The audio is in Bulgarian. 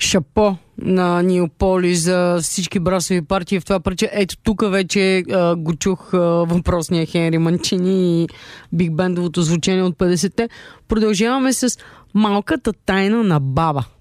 Шапо на Ниополи за всички брасови партии в това парче. Ето тук вече го чух въпросния Хенри Манчини и биг бендовото звучение от 50-те. Продължаваме с Малката тайна на баба.